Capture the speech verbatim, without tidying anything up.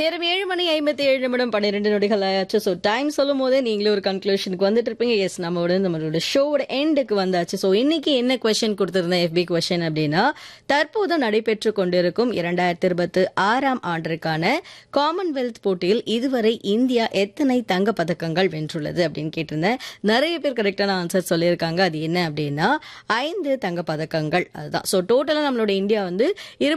நேரம் ஏழு மணி ஐம்பத்தி ஏழு நிமிடம் பன்னிரெண்டு நொடிகள் ஆயாச்சு. ஸோ டைம் சொல்லும் போதே நீங்களே ஒரு கன்க்ளூஷனுக்கு வந்துட்டு இருப்பீங்க. எஸ், நம்மளோட நம்மளோட ஷோவோட எண்டுக்கு வந்தாச்சு. ஸோ இன்னைக்கு என்ன கொஸ்டின் கொடுத்திருந்தேன் எஃபி கொஸ்டின் அப்படின்னா, தற்போது நடைபெற்று கொண்டிருக்கும் இரண்டாயிரத்தி இருபத்தி ஆறாம் ஆண்டிற்கான காமன்வெல்த் போட்டியில் இதுவரை இந்தியா எத்தனை தங்க பதக்கங்கள் வென்றுள்ளது அப்படின்னு கேட்டிருந்தேன். நிறைய பேர் கரெக்டான ஆன்சர் சொல்லியிருக்காங்க. அது என்ன அப்படின்னா ஐந்து தங்க பதக்கங்கள். அதுதான். ஸோ டோட்டலாக நம்மளோட இந்தியா வந்து